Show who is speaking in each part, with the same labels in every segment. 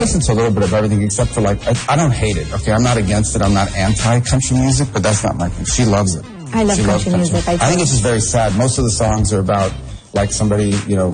Speaker 1: listen to a little bit of everything except for like, I don't hate it, okay? I'm not against it. I'm not anti-country music, but that's not my thing. She loves it.
Speaker 2: I love country music.
Speaker 1: I think it's just very sad. Most of the songs are about like somebody, you know,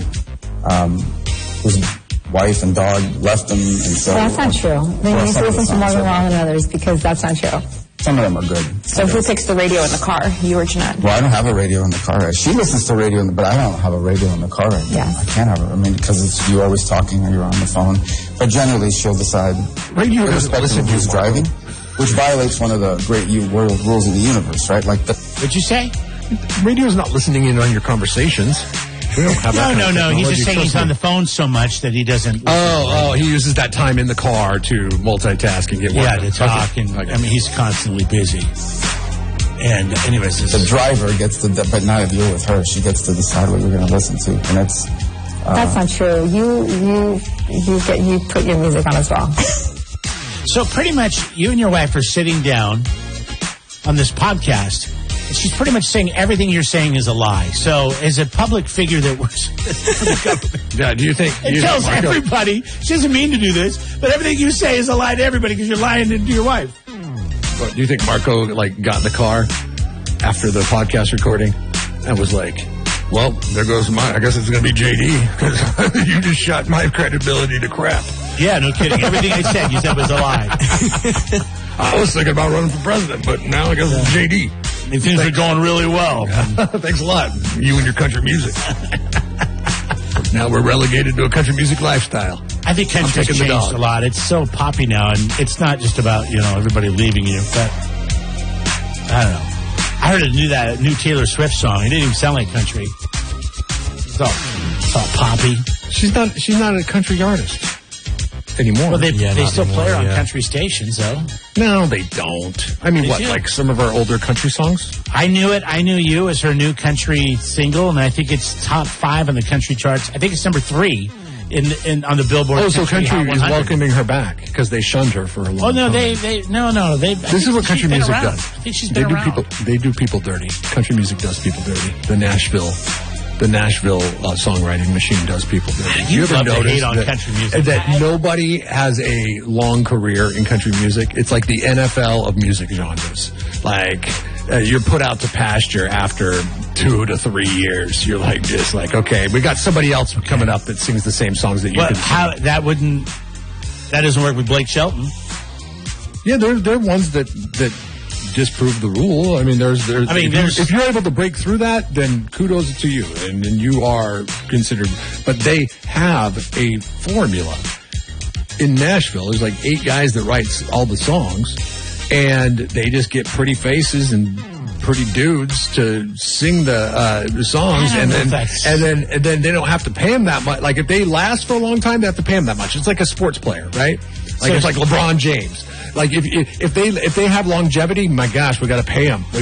Speaker 1: whose wife and dog left them. And so,
Speaker 2: well, that's not true. They need to listen to Morgan Wallen and others because that's not true.
Speaker 1: Some of them are good.
Speaker 3: So who picks the radio in the car? You or Jeanette?
Speaker 1: Well, I don't have a radio in the car. She listens to radio, but I don't have a radio in the car right now.
Speaker 2: Yeah.
Speaker 1: I can't have it. I mean, because you're always talking or you're on the phone. But generally, she'll decide.
Speaker 4: Radio doesn't listen to
Speaker 1: who's driving, which violates one of the great world rules of the universe, right? Like
Speaker 5: What'd you say?
Speaker 4: Radio's not listening in on your conversations. We don't have that
Speaker 5: No. He's just saying he's on the phone so much that he doesn't.
Speaker 4: Oh, he uses that time in the car to multitask and get work.
Speaker 5: Yeah, to talk. Okay. And, I mean, he's constantly busy. And anyways,
Speaker 1: the driver gets to, but not if you're with her. She gets to decide what you're going to listen to, and it's.
Speaker 2: That's not true. You put your music on as well.
Speaker 5: So pretty much, you and your wife are sitting down on this podcast. She's pretty much saying everything you're saying is a lie. So, as a public figure that works for the government,
Speaker 4: yeah, do you think
Speaker 5: it tells everybody? She doesn't mean to do this, but everything you say is a lie to everybody because you're lying to your wife.
Speaker 4: Well, do you think Marco got in the car after the podcast recording and was like, "Well, there goes mine. I guess it's going to be JD because you just shot my credibility to crap."
Speaker 5: Yeah, no kidding. Everything I said, you said was a lie.
Speaker 4: I was thinking about running for president, but now I guess it's JD.
Speaker 5: And things are going really well.
Speaker 4: Thanks a lot, you and your country music. Now we're relegated to a country music lifestyle.
Speaker 5: I think country's changed a lot. It's so poppy now, and it's not just about, everybody leaving you. But I don't know. I heard a new Taylor Swift song. It didn't even sound like country. It's all poppy.
Speaker 4: She's not a country artist anymore.
Speaker 5: Well, they still play her on country stations, though.
Speaker 4: No, they don't. I mean, like some of our older country songs?
Speaker 5: I Knew It, I Knew You is her new country single, and I think it's top 5 on the country charts. I think it's number 3 on the Billboard.
Speaker 4: Oh, so country is welcoming her back because they shunned her for a long time.
Speaker 5: Oh, no, they.
Speaker 4: This is what country music does.
Speaker 5: I think she's been around.
Speaker 4: They do people dirty. Country music does people dirty. The Nashville songwriting machine does people dirty.
Speaker 5: You ever notice on country music
Speaker 4: that nobody has a long career in country music? It's like the NFL of music genres. Like you're put out to pasture after 2 to 3 years. You're just like, okay, we got somebody else coming up that sings the same songs that you can sing.
Speaker 5: That doesn't work with Blake Shelton.
Speaker 4: Yeah, there are ones that disprove the rule. I mean, if you're able to break through that, then kudos to you, and you are considered. But they have a formula in Nashville. There's like 8 guys that writes all the songs, and they just get pretty faces and pretty dudes to sing the songs, and then they don't have to pay them that much. Like if they last for a long time, they have to pay them that much. It's like a sports player, right? Like it's like LeBron James. Like if they have longevity, my gosh, we got to pay them. But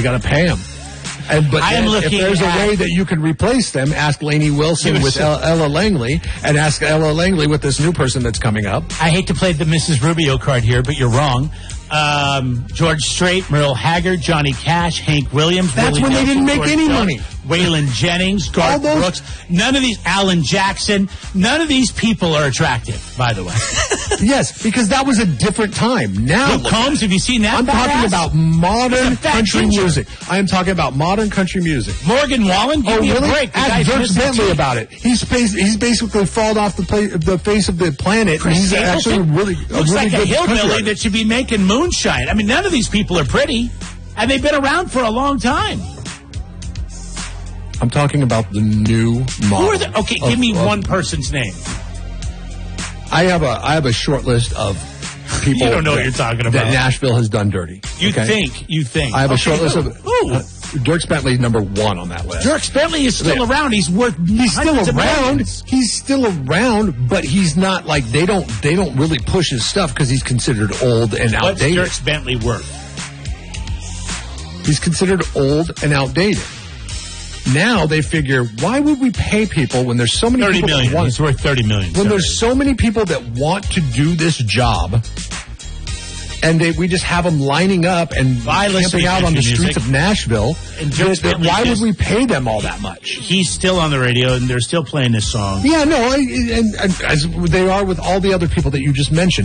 Speaker 4: if there's a way that you can replace them, ask Lainey Wilson with Ella Langley, and ask Ella Langley with this new person that's coming up.
Speaker 5: I hate to play the Mrs. Rubio card here, but you're wrong. George Strait, Merle Haggard, Johnny Cash, Hank Williams.
Speaker 4: That's when they didn't make any money.
Speaker 5: Waylon Jennings, Garth Brooks. None of these, Alan Jackson. None of these people are attractive, by the way.
Speaker 4: Yes, because that was a different time. Now,
Speaker 5: Luke Combs, have you seen that?
Speaker 4: I'm talking about modern country music. I am talking about modern country music.
Speaker 5: Morgan Wallen, give me a break.
Speaker 4: Ask Dirk Bentley about it. He's basically fallen off the face of the planet. And he's actually
Speaker 5: looks like a hillbilly that should be making moonshine. I mean, none of these people are pretty, and they've been around for a long time.
Speaker 4: I'm talking about the new model.
Speaker 5: Give me one person's name.
Speaker 4: I have a short list of people.
Speaker 5: You don't know what you're talking about.
Speaker 4: That Nashville has done dirty.
Speaker 5: You think?
Speaker 4: I have a short list of. Dirk Bentley's number 1 on that list.
Speaker 5: Dirk Bentley is still around. He's
Speaker 4: still around. He's still around, but he's not like they don't really push his stuff because he's considered old and outdated.
Speaker 5: What's Dirk Bentley worth?
Speaker 4: He's considered old and outdated. Now they figure, why would we pay people when there's so many people that want...
Speaker 5: He's worth $30 million.
Speaker 4: When there's so many people that want to do this job, and we just have them lining up and camping out on the streets of Nashville. Why would we pay them all that much?
Speaker 5: He's still on the radio, and they're still playing this song.
Speaker 4: Yeah, no, and as they are with all the other people that you just mentioned.